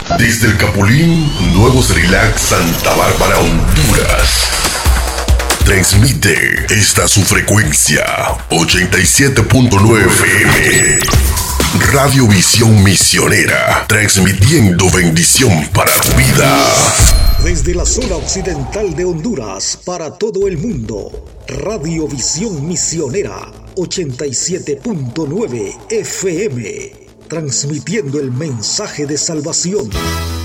Desde el Capulín, Nuevos Relax, Santa Bárbara, Honduras. Transmite esta su frecuencia 87.9 FM. Radio Visión Misionera, transmitiendo bendición para tu vida. Desde la zona occidental de Honduras para todo el mundo, Radio Visión Misionera 87.9 FM, transmitiendo el mensaje de salvación.